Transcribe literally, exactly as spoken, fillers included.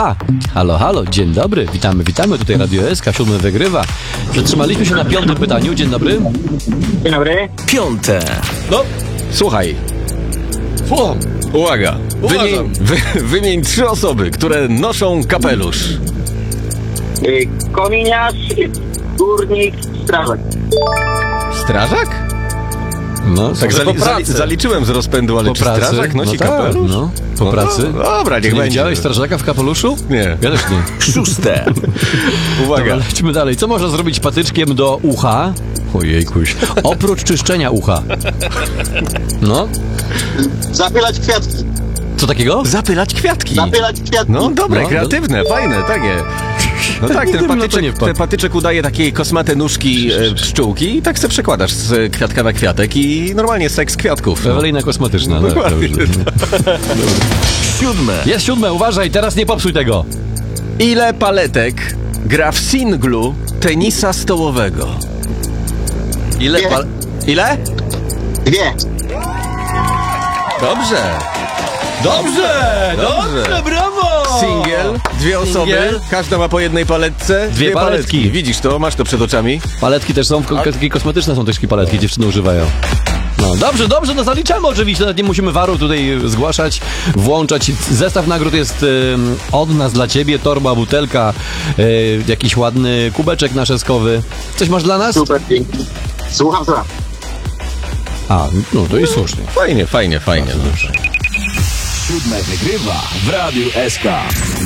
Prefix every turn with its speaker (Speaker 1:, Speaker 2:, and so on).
Speaker 1: Aha, halo, halo, dzień dobry, witamy, witamy, tutaj Radio S K, siódmy wygrywa. Zatrzymaliśmy się na piątym pytaniu, dzień dobry.
Speaker 2: Dzień dobry.
Speaker 3: Piąte.
Speaker 1: No,
Speaker 3: Słuchaj.
Speaker 1: słucham.
Speaker 3: Uwaga. Wymień, wy, wymień trzy osoby, które noszą kapelusz.
Speaker 2: Y, Kominiarz, górnik, strażak.
Speaker 3: Strażak?
Speaker 1: No,
Speaker 3: Tak
Speaker 1: tak
Speaker 3: zali, zali, zaliczyłem z rozpędu, ale
Speaker 1: po
Speaker 3: czy
Speaker 1: pracy,
Speaker 3: strażak nosi
Speaker 1: no tak,
Speaker 3: kapelusz?
Speaker 1: no, po
Speaker 3: No
Speaker 1: pracy.
Speaker 3: do- Dobra, niech
Speaker 1: Ty nie
Speaker 3: będzie.
Speaker 1: widziałeś strażaka w kapeluszu?
Speaker 3: Nie.
Speaker 1: Ja też nie.
Speaker 3: Szóste. Uwaga.
Speaker 1: Dobra, lecimy dalej. Co można zrobić patyczkiem do ucha? Ojejkuś. Oprócz czyszczenia ucha. No,
Speaker 2: Zapylać kwiatki.
Speaker 1: co takiego?
Speaker 3: Zapylać kwiatki.
Speaker 2: Zapylać kwiatki.
Speaker 3: No dobre,
Speaker 1: No,
Speaker 3: kreatywne, fajne, takie. No tak, ten
Speaker 1: Gdybym na to nie
Speaker 3: patyczek,
Speaker 1: wpadł.
Speaker 3: ten patyczek udaje takie kosmate nóżki e, pszczółki i tak se przekładasz z kwiatka na kwiatek i normalnie seks kwiatków. No.
Speaker 1: Ewelina kosmetyczna. No,
Speaker 3: Dokładnie.
Speaker 1: dobrze.
Speaker 3: Siódme.
Speaker 1: Jest siódme, uważaj, teraz nie popsuj tego.
Speaker 3: Ile paletek gra w singlu tenisa stołowego? Ile
Speaker 2: Dwie.
Speaker 3: pal... Ile?
Speaker 2: Dwie.
Speaker 3: Dobrze.
Speaker 1: Dobrze,
Speaker 3: Dobrze.
Speaker 1: brawo!
Speaker 3: Singiel, dwie osoby,
Speaker 1: Singiel.
Speaker 3: każda ma po jednej paletce.
Speaker 1: Dwie paletki.
Speaker 3: Widzisz to? Masz to przed oczami?
Speaker 1: Paletki też są,
Speaker 3: A-
Speaker 1: takie kosmetyczne są też paletki, dziewczyny używają. No dobrze, dobrze, no zaliczamy oczywiście, nawet nie musimy waru tutaj zgłaszać, włączać. Zestaw nagród jest y, od nas dla ciebie, torba, butelka, y, jakiś ładny kubeczek naszeskowy. Coś masz dla nas?
Speaker 2: Super, dzięki. Słucham, słucham.
Speaker 1: A, no to jest słusznie.
Speaker 3: Fajnie, fajnie, fajnie.
Speaker 1: Dobrze.
Speaker 4: Siódme wygrywa w Radiu S K.